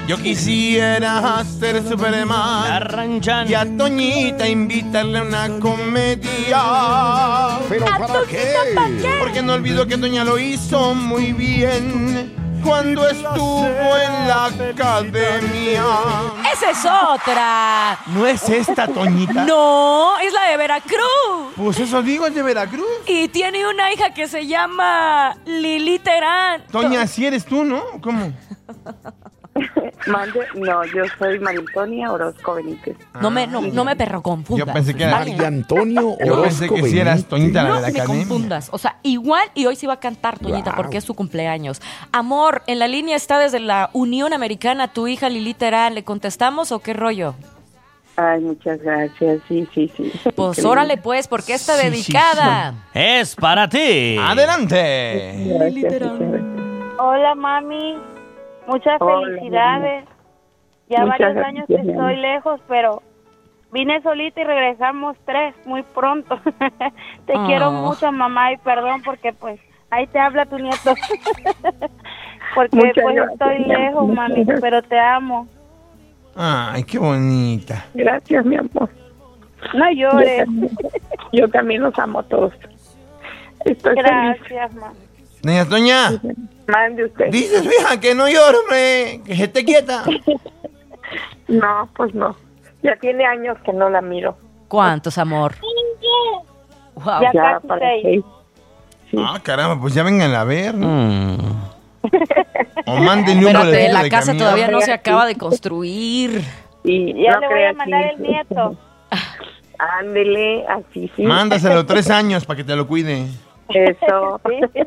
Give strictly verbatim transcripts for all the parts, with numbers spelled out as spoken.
Yo quisiera ser Superman y a Toñita invitarle a una comedia. ¿Pero para qué? Porque no olvido que Toña lo hizo muy bien cuando estuvo en la academia. ¡Esa es otra! ¿No es esta, Toñita? No, es la de Veracruz. Pues eso digo, es de Veracruz. Y tiene una hija que se llama Lili Terán. Toña, si eres tú, ¿no? ¿Cómo? Mande, no, yo soy María Antonia Orozco Benítez. No me, no, no me perro confundas. Yo pensé que era María Antonio Yo Orozco pensé que si Benítez. eras Toñita, la No de la me academia. confundas. O sea, igual y hoy sí va a cantar Toñita Wow. porque es su cumpleaños. Amor, en la línea está desde la Unión Americana tu hija Lili Terán. ¿Le contestamos o qué rollo? Ay, muchas gracias. Sí, sí, sí. Pues Qué órale lindo. pues, porque está Sí, sí, dedicada. Es para ti. ¡Adelante! Gracias, muchas gracias. Hola, mami. Muchas Hola, felicidades. Ya Muchas varios gracias, años que mi estoy amor. lejos, pero vine solita y regresamos tres muy pronto. Te Oh. quiero mucho, mamá, y perdón porque pues ahí te habla tu nieto. Porque Muchas pues gracias, estoy mi amor. lejos, mami, pero te amo. Ay, qué bonita. Gracias, mi amor. No Yo llores. también, yo también los amo a todos. Estoy feliz. Gracias, mamá. Doña Toña, Mande usted. dice su hija que no llore, hombre, que se esté quieta. No, pues no. Ya tiene años que no la miro. ¿Cuántos, amor? Wow. Ya Ya casi para seis. seis. Sí. Ah, caramba, pues ya vengan a ver, ¿no? Mm. O mándenle un Espérate, boleto la de casa camión. todavía no se acaba de construir. Y Ya no le voy a creas, mandar sí. el nieto. Ándele, así sí. Mándaselo tres años para que te lo cuide. Eso.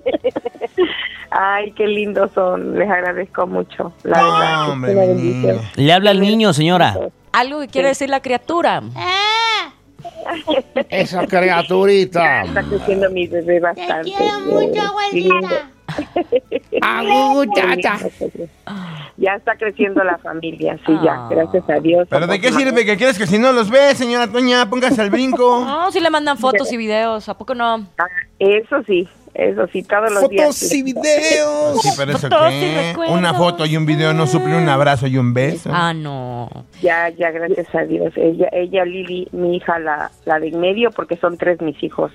Ay, qué lindos son. Les agradezco mucho. La No, verdad. hombre, Es una mi bendición. niña. Le habla el niño, señora. Algo que quiere decir la criatura. Esa criaturita. Está creciendo mi bebé bastante. Te quiero mucho, abuelita. Ah, muchacha. Ya está creciendo la familia, sí, Ah. ya, gracias a Dios. ¿Pero de qué sirve que quieres que si no los ves, señora Toña, póngase al brinco? No, si le mandan fotos y videos, ¿a poco no? Ah, eso sí, eso sí, todos los días. Fotos y videos. Sí, pero eso Fotos y qué. recuerdos. Una foto y un video no suplen un abrazo y un beso. Ah, no. Ya, ya, gracias a Dios. Ella, ella, Lili, mi hija, la, la de en medio, porque son tres mis hijos.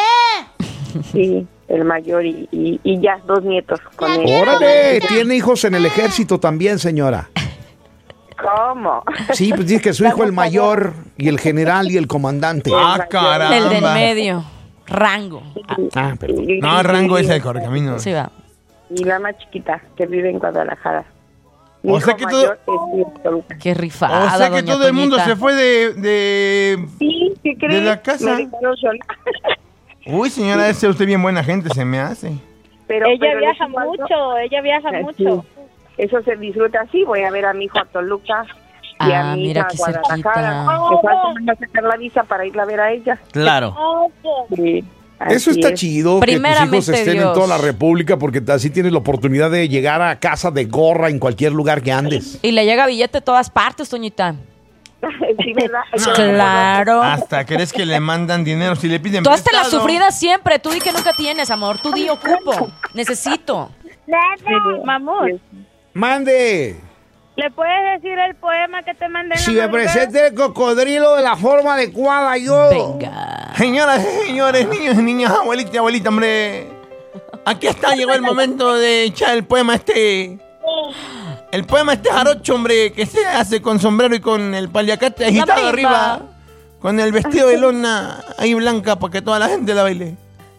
Sí, el mayor y, y, y ya, dos nietos con él. Órale, tiene hijos en el ejército también, señora. ¿Cómo? Sí, pues dice que su hijo el mayor y el general y el comandante. Ah, caramba. El del medio. Rango. Ah, perdón. Y- No, y- Rango y- es el correcamino. Sí, va. Y la más chiquita, que vive en Guadalajara. Mi O hijo sea que todo- mayor es de Toluca. Qué rifada, O sea que doña todo el mundo Toñita. se fue de... de... Sí, ¿qué crees? la casa. Me dejaron sola. Uy, señora, es usted bien buena gente, se me hace. Pero, Ella pero viaja les digo algo, mucho, ella viaja Sí. mucho. Eso se disfruta así. Voy a ver a mi hijo a Toluca y Ah, a mi mira hija a qué Guadalajara. cerquita. Me falta nada más sacar la visa para irla a ver a ella. Claro. Sí, Eso así está es. chido, que tus Primeramente, hijos estén en Dios. toda la República, porque así tienes la oportunidad de llegar a casa de gorra en cualquier lugar que andes. Y le llega billete de todas partes, Toñita. Sí, ¿verdad? Claro. Hasta crees que le mandan dinero si le piden Tú hazte la prestado. sufrida siempre. Tú di que nunca tienes, amor. Tú di ocupo. Necesito. Mamor, Mande. ¿le puedes decir el poema que te mandé en la Si me madrugada? presente el cocodrilo de la forma adecuada, yo. Venga. Señoras y señores, niños y niñas, abuelita y abuelita, hombre. Aquí está, llegó el momento de echar el poema este. El poema este jarocho, hombre, que se hace con sombrero y con el paliacate agitado marimba. arriba. Con el vestido de lona ahí blanca para que toda la gente la baile.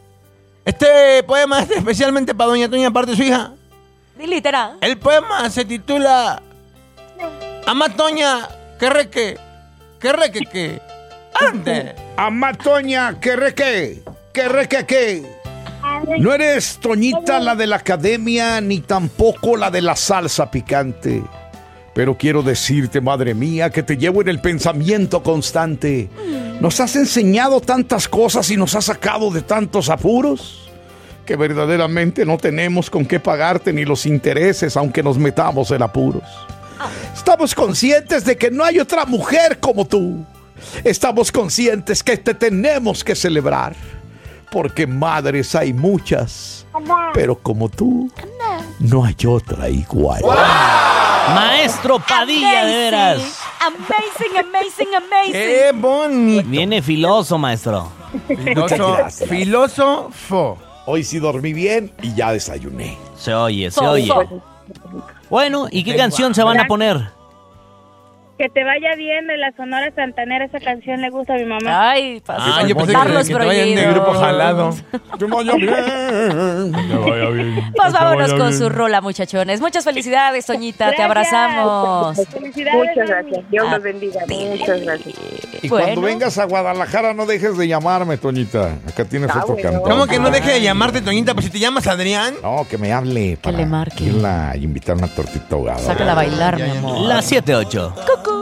Este poema es especialmente para doña Toña, aparte de su hija. Di litera. El poema se titula Amá Toña, que reque, que reque, que. Ande. Amá Toña, que reque, que reque, que. No eres Toñita la de la academia, ni tampoco la de la salsa picante. Pero quiero decirte, madre mía, que te llevo en el pensamiento constante. Nos has enseñado tantas cosas y nos has sacado de tantos apuros que verdaderamente no tenemos con qué pagarte ni los intereses, aunque nos metamos en apuros. Estamos conscientes de que no hay otra mujer como tú. Estamos conscientes que te tenemos que celebrar. Porque madres hay muchas, pero como tú, no hay otra igual. Maestro Padilla, de veras. Amazing, amazing, amazing. ¡Qué bonito! Viene filoso, maestro. Filoso, gracias. filósofo. Hoy sí dormí bien y ya desayuné. Se oye, se So, oye. so. Bueno, ¿y qué canción se van a poner? Que te vaya bien de la Sonora Santanera. Esa canción le gusta a mi mamá. Ay, pasa. Ah, yo pensé Darlos que, que te vayan de prohibidos. grupo jalado. Que vaya bien. Que vaya bien. Pues vámonos con su rola, muchachones. Muchas felicidades, Toñita. Te Gracias. abrazamos. Felicidades. Muchas Dani. gracias. Dios los bendiga. Muchas gracias. Y Bueno. cuando vengas a Guadalajara no dejes de llamarme, Toñita. Acá tienes Ah, otro bueno. cantante. ¿Cómo que no deje de llamarte, Toñita? Pues si te llamas Adrián. No, que me hable. para le marque. irla a invitar una tortita ahogada. Sácala a bailar, Ya, mi ya. amor. Las siete ocho. Cucú.